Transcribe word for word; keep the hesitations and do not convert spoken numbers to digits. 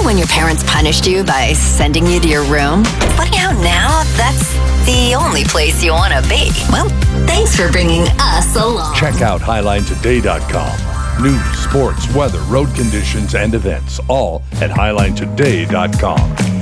when your parents punished you by sending you to your room? Funny how now that's the only place you want to be. Well, thanks for bringing us along. Check out highline today dot com. News, sports, weather, road conditions, and events, all at highline today dot com.